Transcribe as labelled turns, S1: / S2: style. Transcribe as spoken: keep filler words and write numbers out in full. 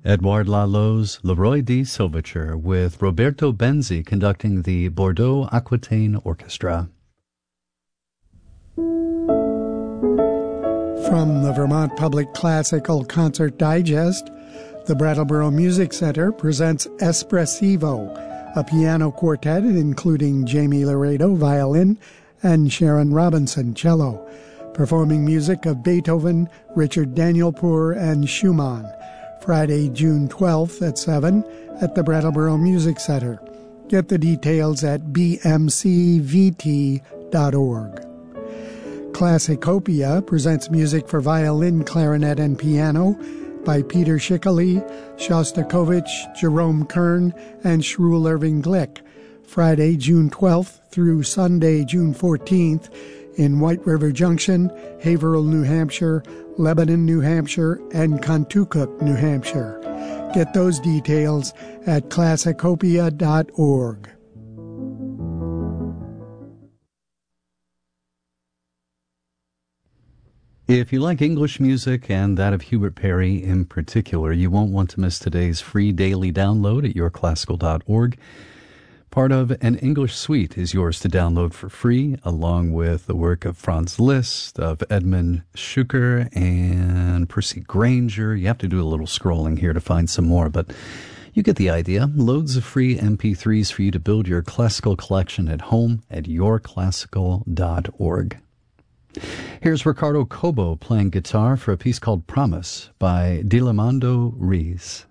S1: Edouard Lalo's Leroy D. Silverture with Roberto Benzi conducting the Bordeaux Aquitaine Orchestra.
S2: From the Vermont Public Classical Concert Digest, the Brattleboro Music Center presents Espressivo, a piano quartet including Jamie Laredo, violin, and Sharon Robinson, cello, performing music of Beethoven, Richard Danielpour, and Schumann. Friday, June twelfth at seven at the Brattleboro Music Center. Get the details at b m c v t dot org. Classicopia presents music for violin, clarinet, and piano by Peter Schickele, Shostakovich, Jerome Kern, and Shruel Irving Glick. Friday, June twelfth through Sunday, June fourteenth in White River Junction, Haverhill, New Hampshire, Lebanon, New Hampshire, and Contoocook, New Hampshire. Get those details at classicopia dot org.
S1: If you like English music, and that of Hubert Parry in particular, you won't want to miss today's free daily download at your classical dot org. Part of An English Suite is yours to download for free, along with the work of Franz Liszt, of Edmund Schuker, and Percy Granger. You have to do a little scrolling here to find some more, but you get the idea. Loads of free M P threes for you to build your classical collection at home at your classical dot org. Here's Ricardo Cobo playing guitar for a piece called Promise by Dilamando Rees.